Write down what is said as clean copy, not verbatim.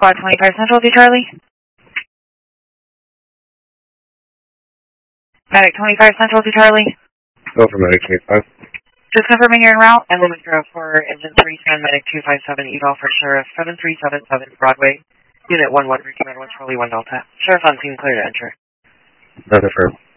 Squad 25 Central to Charlie. Medic 25 Central to Charlie. Go for Medic 25. Just confirming you're en route, and then withdraw for Engine 37, Medic 257, eval for Sheriff 7377 Broadway, Unit 11, recommend 1 Charlie 1 Delta. Sheriff on scene, clear to enter. That's affirmed.